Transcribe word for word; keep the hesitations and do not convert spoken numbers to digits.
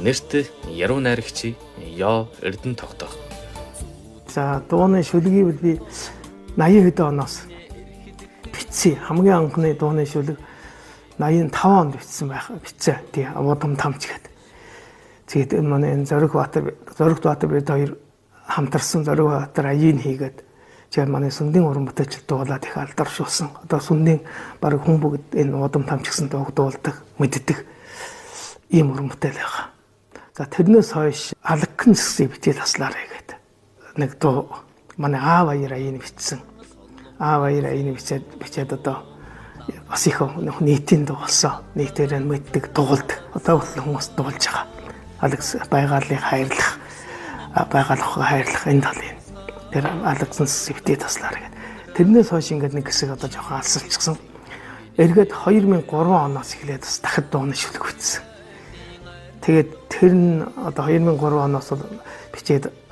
Нэрт яруу найрагчи Ёо Эрдэнэ тогтоох. За дууны шүлгийг би наян хэдэн оноос бичсэн. Хамгийн анхны дууны шүлэг наян таван онд бичсэн байх. Бичсэн. Тий Удам тамч гэдэг. Тэгээд манай энэ Зориг Баатар Зориг Баатар бид хоёр хамтарсан Зориг Баатар аяын хийгээд тэгээд манай сүндийн уран бүтээлчд дуулаад их алдаршуулсан. Одоо сүндийн баг хүн бүгд энэ Удам тамч гэсэн дууг дуулдаг, мэддэг ийм уран бүтээл байгаа. За тэрнээс хойш алган зэсийг битэл таслаарай гэдэг. Нэг дуу манай аав аяар аяын бичсэн. Аав аяар аяын бичээд бичээд одоо бас их нийтийн дуу болсон. Нийтээр нь мэддэг, дуулдаг. Одоо бол хүмүүс дуулж байгаа. Алагс байгаалыг хайрлах, байгаалыг хайрлах энэ талын. Тэр алган зэсийг битэл таслаарай гэдэг. Тэрнээс хойш ингээд нэг хэсэг одоо жоохон алсалчихсан. Эргээд две тысячи три оноос эхлээд бас дахид дууны шүлэг бичсэн. Тэгээд тэр нь одоо две тысячи три оноос бичээд